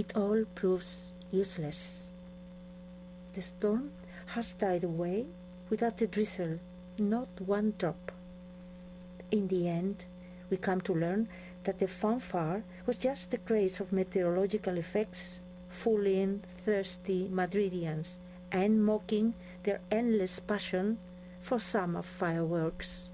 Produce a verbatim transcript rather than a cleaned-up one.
it all proves useless. The storm has died away without a drizzle, not one drop. In the end, we come to learn that the fanfare was just the grace of meteorological effects, fooling thirsty Madridians and mocking their endless passion for summer fireworks.